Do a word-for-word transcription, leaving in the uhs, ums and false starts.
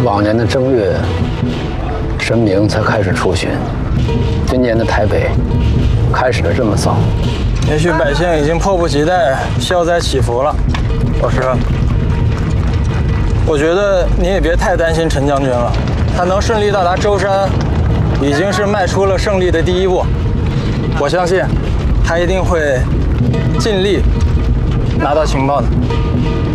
往年的正月，神明才开始出巡，今年的台北开始的这么早。 也许百姓已经迫不及待消灾祈福了。老师，我觉得你也别太担心陈将军了，他能顺利到达舟山，已经是迈出了胜利的第一步。我相信他一定会尽力拿到情报的。